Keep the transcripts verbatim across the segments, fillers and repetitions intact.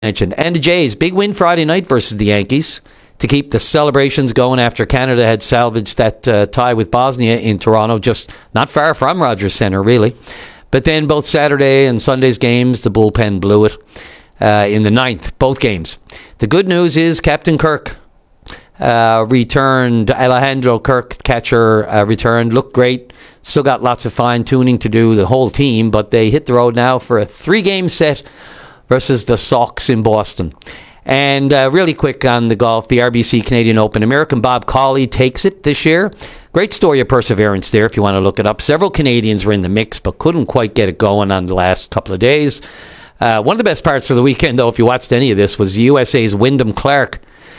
mentioned. And the Jays, big win Friday night versus the Yankees to keep the celebrations going after Canada had salvaged that uh, tie with Bosnia in Toronto, just not far from Rogers Centre, really. But then both Saturday and Sunday's games, the bullpen blew it uh, in the ninth, both games. The good news is Captain Kirk uh, returned. Alejandro Kirk, catcher, uh, returned. Looked great. Still got lots of fine-tuning to do, the whole team, but they hit the road now for a three-game set versus the Sox in Boston. And uh, really quick on the golf, the R B C Canadian Open. American Bob Cauley takes it this year. Great story of perseverance there if you want to look it up. Several Canadians were in the mix but couldn't quite get it going on the last couple of days. Uh, one of the best parts of the weekend, though, if you watched any of this, was U S A's Wyndham Clark.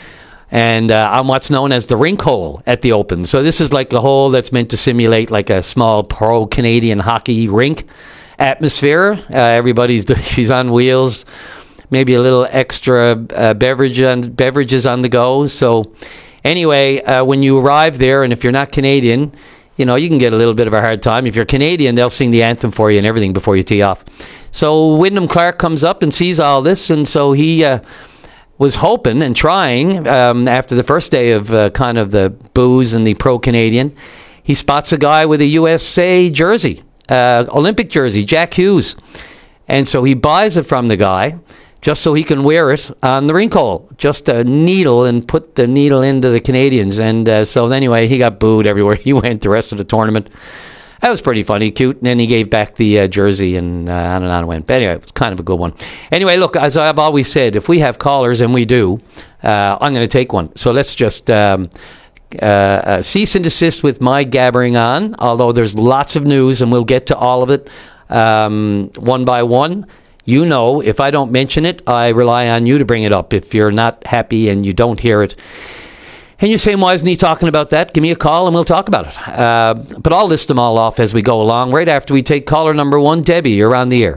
And uh, on what's known as the rink hole at the Open. So this is like a hole that's meant to simulate like a small pro-Canadian hockey rink atmosphere. Uh, everybody's she's on wheels. Maybe a little extra uh, beverage on, beverages on the go. So anyway, uh, when you arrive there, and if you're not Canadian, you know, you can get a little bit of a hard time. If you're Canadian, they'll sing the anthem for you and everything before you tee off. So Wyndham Clark comes up and sees all this, and so he uh, was hoping and trying um, after the first day of uh, kind of the booze and the pro-Canadian, he spots a guy with a U S A jersey, uh, Olympic jersey, Jack Hughes. And so he buys it from the guy, just so he can wear it on the rink hole. Just a needle and put the needle into the Canadians. And uh, so anyway, he got booed everywhere he went the rest of the tournament. That was pretty funny, cute. And then he gave back the uh, jersey and uh, on and on it went. But anyway, it was kind of a good one. Anyway, look, as I've always said, if we have callers, and we do, uh, I'm going to take one. So let's just um, uh, uh, cease and desist with my gabbering on, although there's lots of news and we'll get to all of it um, one by one. You know, if I don't mention it, I rely on you to bring it up. If you're not happy and you don't hear it, and you're saying, why isn't he talking about that? Give me a call and we'll talk about it. Uh, but I'll list them all off as we go along. Right after we take caller number one, Debbie, you're on the air.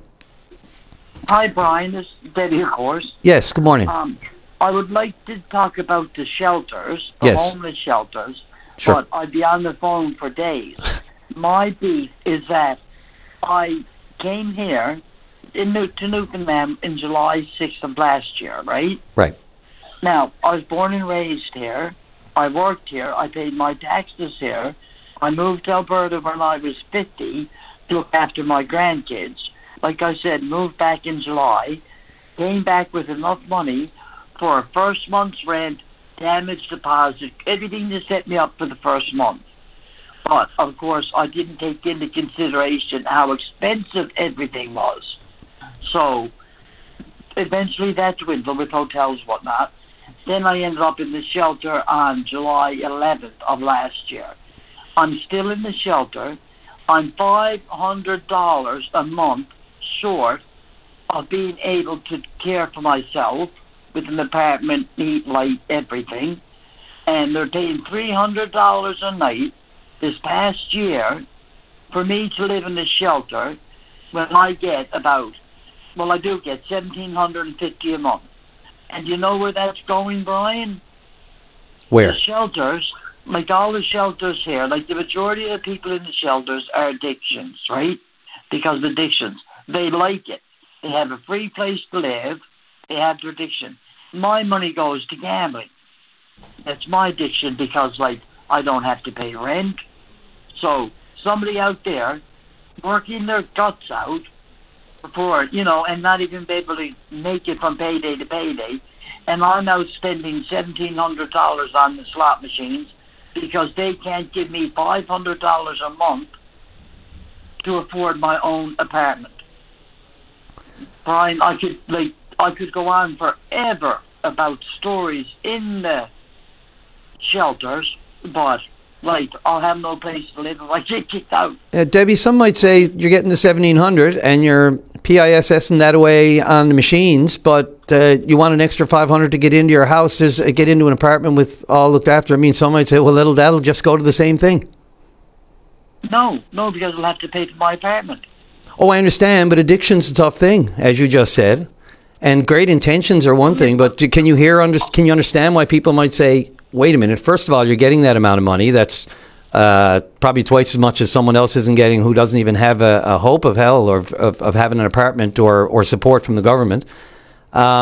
Hi, Brian. This is Debbie, of course. Yes, good morning. Um, I would like to talk about the shelters, the yes. homeless shelters, sure. But I'd be on the phone for days. My beef is that I came here in New- to Newfoundland in July sixth of last year, right? Right. Now, I was born and raised here. I worked here. I paid my taxes here. I moved to Alberta when I was fifty to look after my grandkids. Like I said, moved back in July, came back with enough money for a first month's rent, damage deposit, everything to set me up for the first month. But, of course, I didn't take into consideration how expensive everything was. So, eventually that dwindled with hotels and whatnot. Then I ended up in the shelter on July eleventh of last year. I'm still in the shelter. I'm five hundred dollars a month short of being able to care for myself with an apartment, heat, light, everything. And they're paying three hundred dollars a night this past year for me to live in the shelter when I get about, well, I do get one thousand seven hundred fifty dollars a month. And you know where that's going, Brian? Where? The shelters, like all the shelters here, like the majority of the people in the shelters are addictions, right? Because of addictions. They like it. They have a free place to live. They have their addiction. My money goes to gambling. That's my addiction because, like, I don't have to pay rent. So somebody out there working their guts out for, you know, and not even be able to make it from payday to payday. And I'm out spending seventeen hundred dollars on the slot machines because they can't give me five hundred dollars a month to afford my own apartment. Brian, I could, like, I could go on forever about stories in the shelters, but, like, I'll have no place to live if I get kicked out. Uh, Debbie, some might say you're getting the seventeen hundred and you're PISSing that away on the machines, but uh, you want an extra five hundred to get into your house, is, uh, get into an apartment with all looked after. I mean, some might say, well, that'll, that'll just go to the same thing. No, no, because I'll have to pay for my apartment. Oh, I understand, but addiction's a tough thing, as you just said. And great intentions are one thing, but can you hear, under, can you understand why people might say, wait a minute, first of all, you're getting that amount of money. That's uh, probably twice as much as someone else isn't getting who doesn't even have a, a hope of hell or of, of having an apartment or, or support from the government. Um,